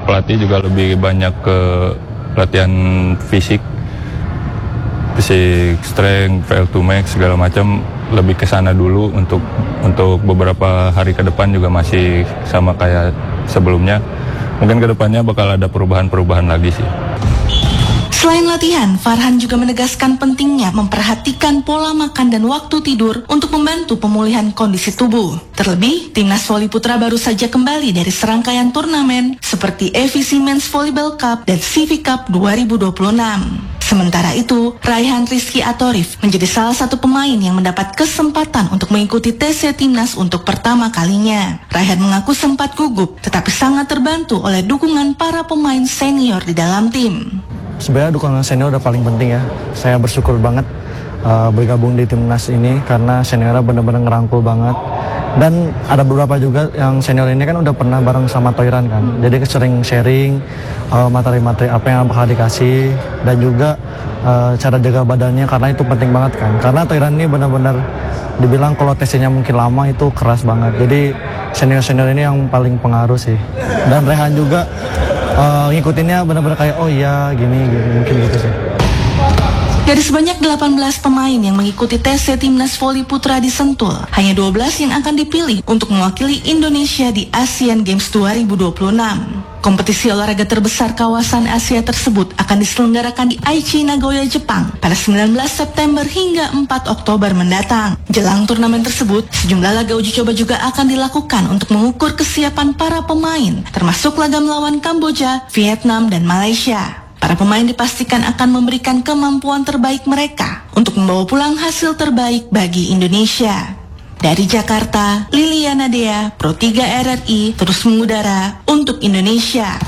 pelatih juga lebih banyak ke latihan fisik, strength, VL2 max segala macam, lebih ke sana dulu untuk beberapa hari ke depan juga masih sama kayak sebelumnya. Mungkin ke depannya bakal ada perubahan-perubahan lagi sih. Selain latihan, Farhan juga menegaskan pentingnya memperhatikan pola makan dan waktu tidur untuk membantu pemulihan kondisi tubuh. Terlebih, Timnas Voli Putra baru saja kembali dari serangkaian turnamen seperti EVC Men's Volleyball Cup dan CV Cup 2026. Sementara itu, Raihan Rizky Atorif menjadi salah satu pemain yang mendapat kesempatan untuk mengikuti TC Timnas untuk pertama kalinya. Raihan mengaku sempat gugup, tetapi sangat terbantu oleh dukungan para pemain senior di dalam tim. Sebenarnya dukungan senior udah paling penting ya. Saya bersyukur banget bergabung di Timnas ini karena seniornya benar-benar ngerangkul banget. Dan ada beberapa juga yang senior ini kan udah pernah bareng sama Toiran kan. Jadi sering sharing materi-materi apa yang bakal dikasih dan juga cara jaga badannya karena itu penting banget kan. Karena Toiran ini benar-benar dibilang kalau tesnya mungkin lama itu keras banget. Jadi senior-senior ini yang paling pengaruh sih. Dan Rehan juga ngikutinnya benar-benar kayak oh iya gini mungkin gitu sih. Dari sebanyak 18 pemain yang mengikuti TC Timnas Voli Putra di Sentul, hanya 12 yang akan dipilih untuk mewakili Indonesia di Asian Games 2026. Kompetisi olahraga terbesar kawasan Asia tersebut akan diselenggarakan di Aichi, Nagoya, Jepang pada 19 September hingga 4 Oktober mendatang. Jelang turnamen tersebut, sejumlah laga uji coba juga akan dilakukan untuk mengukur kesiapan para pemain, termasuk laga melawan Kamboja, Vietnam, dan Malaysia. Para pemain dipastikan akan memberikan kemampuan terbaik mereka untuk membawa pulang hasil terbaik bagi Indonesia. Dari Jakarta, Liliana Dea, Pro 3 RRI, terus mengudara untuk Indonesia.